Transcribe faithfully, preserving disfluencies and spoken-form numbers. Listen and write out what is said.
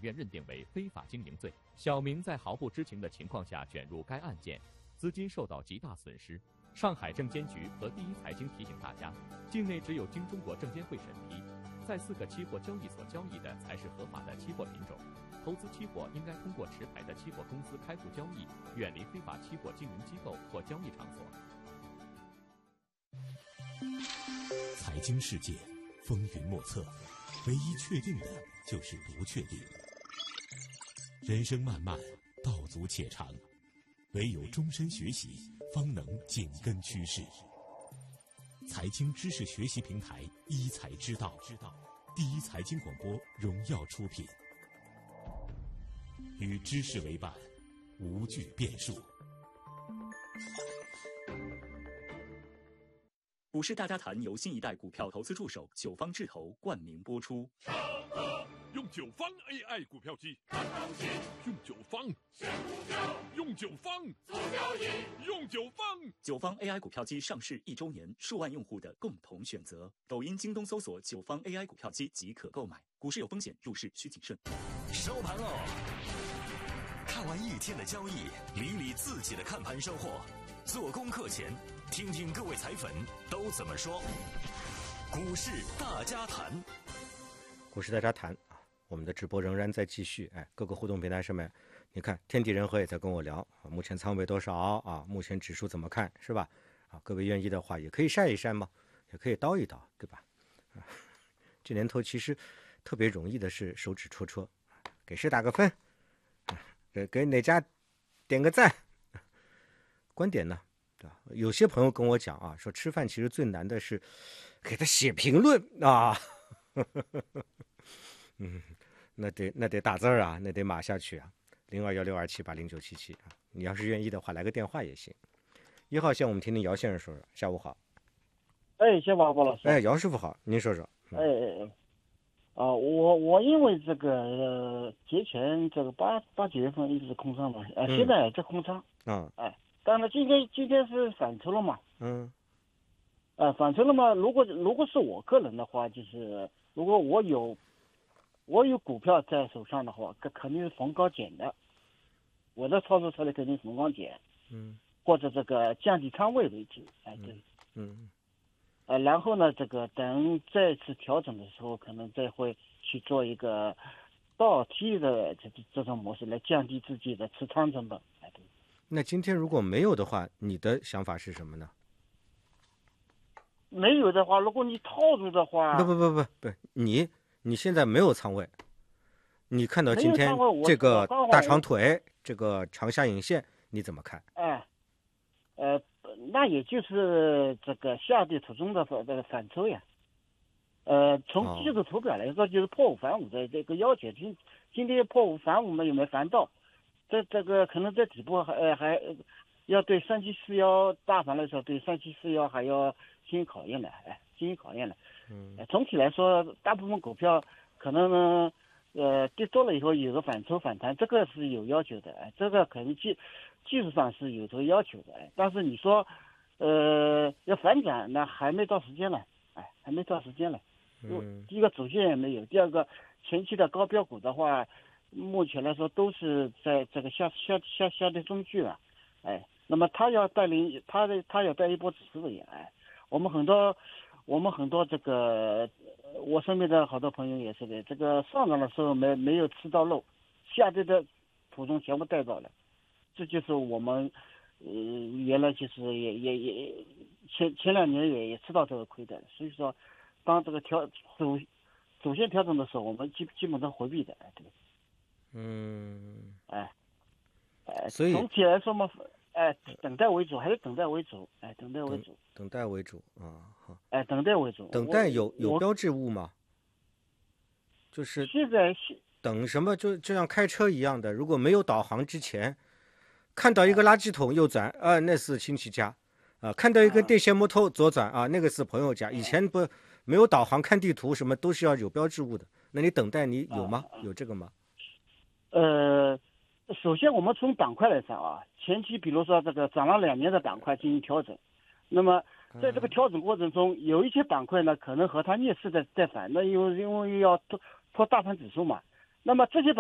院认定为非法经营罪。小明在毫不知情的情况下卷入该案件，资金受到极大损失。上海证监局和第一财经提醒大家，境内只有经中国证监会审批，在四个期货交易所交易的才是合法的期货品种。投资期货应该通过持牌的期货公司开户交易，远离非法期货经营机构或交易场所。 财经世界风云莫测，唯一确定的就是不确定。人生漫漫，道阻且长，唯有终身学习，方能紧跟趋势。财经知识学习平台一财之道，第一财经广播荣耀出品，与知识为伴，无惧变数。 股市大家谈由新一代股票投资助手九方智投冠名播出。 用九方 A I 股票机，用九方，用九方，用九方。 九方 A I 股票机上市一周年，数万用户的共同选择。抖音、京东搜索九方 A I 股票机即可购买。股市有风险，入市需谨慎。 收盘喽！看完一天的交易，理理自己的看盘收获。做功课前，听听各位财粉都怎么说。股市大家谈， 股市大家谈啊，我们的直播仍然在继续。哎，各个互动平台上面，你看天地人和也在跟我聊啊，目前仓位多少啊？目前指数怎么看，是吧？啊，各位愿意的话，也可以晒一晒嘛，也可以叨一叨，对吧？啊，这年头其实特别容易的是手指戳戳，给谁打个分，给给哪家点个赞。观点呢，对吧？有些朋友跟我讲啊，说吃饭其实最难的是给他写评论啊，嗯，那得那得打字啊，那得码下去啊，零二幺六二七八零九七七啊，你要是愿意的话，来个电话也行。一号线我们听听姚先生说说，下午好。 哎，下午好，郭老师。 哎，姚师傅好，您说说。 嗯、哎哎哎，啊，我我因为这个呃节前这个八八九月份一直是空仓嘛，呃， 嗯、 现在也在空仓。 嗯。 哎。当然，今天今天是反抽了嘛？ 嗯， 呃，反抽了嘛？如果如果是我个人的话，就是如果我有我有股票在手上的话，肯肯定是逢高减的。我的操作策略肯定是逢高减， 嗯， 或者这个降低仓位为主。哎，对， 嗯， 呃，然后呢，这个等再次调整的时候，可能再会去做一个倒梯的这这种模式来降低自己的持仓成本。哎，对。 那今天如果没有的话，你的想法是什么呢？ 没有的话，如果你套住的话， 不不不不不，你你现在没有仓位，你看到今天这个大长腿，这个长下影线，你怎么看？ 哎，呃，那也就是这个下跌途中的这个反抽呀。呃，从技术图表来说，就是破五反五的这个要求。今今天破五反五嘛，有没有反到？这这个可能在底部还呃还要对三七四幺大盘来说，对三七四幺还要进行考验的，哎，进行考验的。 嗯， 总体来说，大部分股票可能呢，呃，跌多了以后有个反抽反弹，这个是有要求的，哎，这个可能技技术上是有这个要求的，哎，但是你说，呃，要反转，那还没到时间呢，哎，还没到时间呢。 嗯， 第一个主线也没有，第二个前期的高标股的话。目前来说都是在这个下下下下跌中距了，哎，那么他要带领他的他要带一波指数的，哎，我们很多我们很多这个我身边的好多朋友也是的，这个上涨的时候没没有吃到肉，下跌的途中全部带到了，这就是我们呃原来就是也也也前前两年也也吃到这个亏的，所以说当这个调主主线调整的时候，我们基基本上回避的，哎，对。 嗯， 哎，哎， 所以总体来说嘛，哎，等待为主，还是等待为主，哎，等待为主， 等待为主啊，好， 哎，等待为主， 等待有有标志物吗？就是现在等什么？就就像开车一样的，如果没有导航之前，看到一个垃圾桶右转，啊，那是亲戚家，啊，看到一个电线木头左转，啊，那个是朋友家。以前不没有导航，看地图什么都是要有标志物的。那你等待你有吗？有这个吗？ 呃，首先我们从板块来讲啊，前期比如说这个涨了两年的板块进行调整，那么在这个调整过程中，有一些板块呢可能和它逆势在在反，那因为因为要拖拖大盘指数嘛，那么这些